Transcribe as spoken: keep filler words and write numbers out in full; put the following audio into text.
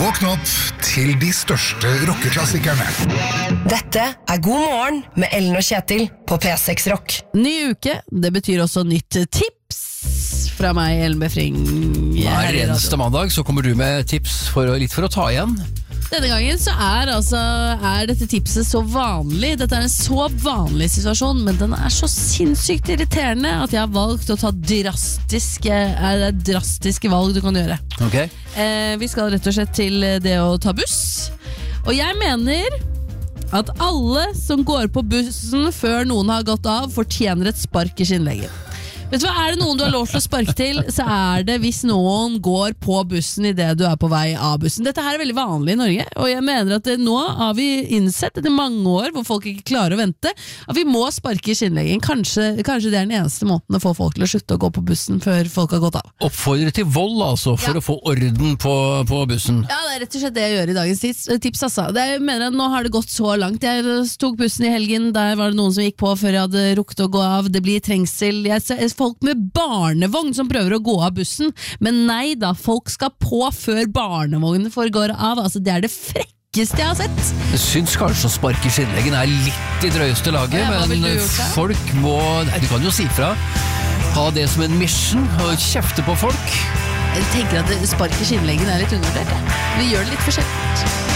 Våkn opp til de største rockeklassikerne. Dette er God morgen med Ellen og Kjetil på P seks Rock. Ny uke, det betyr også nytt tips fra meg, Ellen Befring. Hver eneste mandag så kommer du med tips for, å- litt for å ta igjen. Denne gangen så er, altså, er dette tipset så vanlig. Dette er en så vanlig situasjon, men den er så sinnssykt irriterende at jeg har valgt å ta drastiske, er det drastiske valg du kan gjøre. Ok. Eh, vi skal rett og slett til det å ta buss. Og jeg mener at alle som går på bussen før noen har gått av, fortjener et spark i skinnleggen. Vet du hva, er det noen du har lov til å sparke til, så er det hvis noen går på bussen i det du er på vei av bussen. Dette her er veldig vanlig i Norge, og jeg mener at det, nå har vi innsett etter mange år hvor folk ikke klarer å vente, at vi må sparke i skinnleggen. Kanskje, kanskje det er den eneste måten å få folk til å slutte å gå på bussen før folk har gått av. Oppfordre til vold altså, for Ja. å få orden på, på bussen. Ja, det er rett og slett det jeg gjør i dagens tips, tips altså. Det, jeg mener at nå har det gått så langt. Jeg tok bussen i helgen, der var det noen som gikk på før jeg hadde rukket å gå av. Det blir trengsel. Jeg ser folk med barnevogn som prøver å gå av bussen, men nei da, folk skal på før barnevognen får gå av. Altså, det er det frekkeste jeg har sett. Jeg syns kanskje å sparke i skinnleggen er litt i drøyeste laget, Ja, hva men ville du gjort da? folk må, nei, du kan jo si fra, ha det som en mission, og kjefte på folk. Jeg tenker at spark i skinnleggen er litt undervurdert. Vi gjør det litt for sjelden.